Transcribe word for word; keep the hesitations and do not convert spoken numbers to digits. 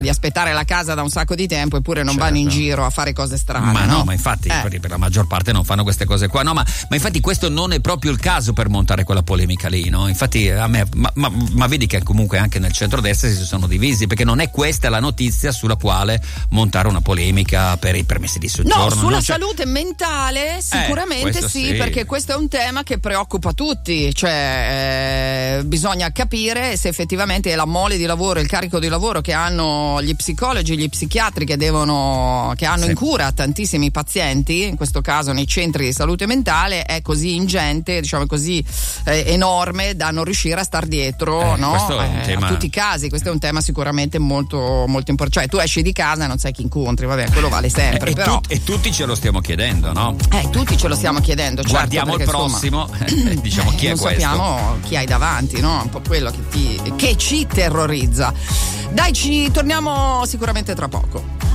di aspettare la casa da un sacco di tempo eppure non certo. vanno in giro a fare cose strane. Ma no, no? ma infatti eh. per la maggior parte non fanno queste cose qua. No, ma, ma infatti questo non è proprio il caso per montare quella polemica lì, no? Infatti a me, ma, ma, ma vedi che comunque anche nel centrodestra si sono divisi, perché non è questa la notizia sulla quale montare una polemica per i permessi di soggiorno. No, sulla no? Cioè, salute mentale sicuramente eh, sì, sì, perché questo è un tema che preoccupa tutti, cioè eh, bisogna capire se effettivamente la mole di lavoro, il carico di lavoro che hanno gli psicologi, gli psichiatri che devono che hanno sì. in cura tantissimi pazienti, in questo caso nei centri di salute mentale, è così ingente, diciamo così eh, enorme da non riuscire a star dietro eh, no? questo è un eh, tema... a tutti i casi. Questo è un tema sicuramente molto molto importante, cioè tu esci di casa e non sai chi incontri, vabbè, quello vale sempre, e, però tut- e tutti ce lo stiamo chiedendo, no? eh tutti ce lo stiamo chiedendo, certo, guardiamo perché, il prossimo insomma, diciamo chi è non questo, sappiamo chi hai davanti, no? Un po' quello che ti che ci terrorizza. Dai, ci torniamo sicuramente tra poco.